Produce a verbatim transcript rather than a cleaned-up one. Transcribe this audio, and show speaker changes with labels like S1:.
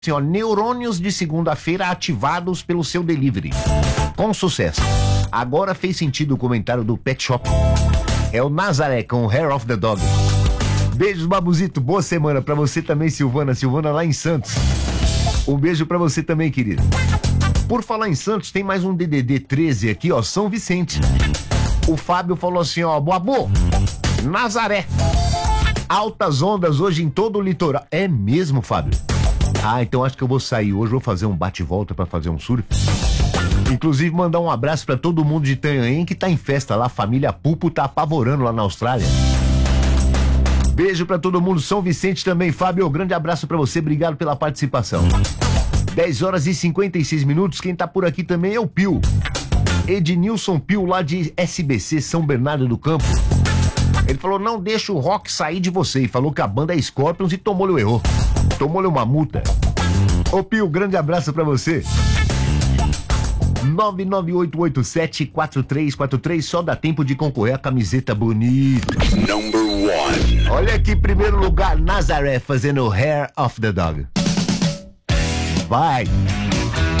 S1: Assim, ó, neurônios de segunda-feira ativados pelo seu delivery. Com sucesso. Agora fez sentido o comentário do Pet Shop. É o Nazaré com o Hair of the Dog. Beijos, Babuzito. Boa semana pra você também, Silvana. Silvana lá em Santos. Um beijo pra você também, querido. Por falar em Santos, tem mais um D D D treze aqui, ó, São Vicente. O Fábio falou assim, ó, Boabu, Nazaré. Altas ondas hoje em todo o litoral. É mesmo, Fábio? Ah, então acho que eu vou sair hoje, vou fazer um bate-volta pra fazer um surf. Inclusive mandar um abraço pra todo mundo de Itanhaém que tá em festa lá, a família Pupo tá apavorando lá na Austrália. Beijo pra todo mundo, São Vicente também, Fábio, grande abraço pra você, obrigado pela participação. dez horas e cinquenta e seis minutos, quem tá por aqui também é o Pio. Ednilson Pio, lá de S B C, São Bernardo do Campo. Ele falou, não deixa o rock sair de você, e falou que a banda é Scorpions e tomou-lhe o erro. Tomou-lhe uma multa. Ô Pio, grande abraço pra você. nove nove oito oito sete quatro três quatro três, só dá tempo de concorrer a camiseta bonita.
S2: Number one.
S1: Olha aqui, primeiro lugar, Nazaré fazendo Hair of the Dog. Vai.